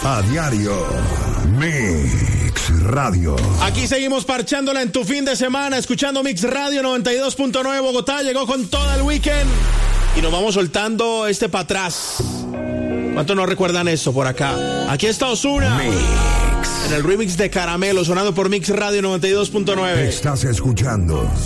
A diario. Mix Radio. Aquí seguimos parchándola en tu fin de semana, escuchando Mix Radio 92.9 Bogotá. Llegó con todo el weekend y nos vamos soltando para atrás. ¿Cuántos no recuerdan eso por acá? Aquí está Ozuna. Mix. En el remix de Caramelo, sonando por Mix Radio 92.9. Estás escuchando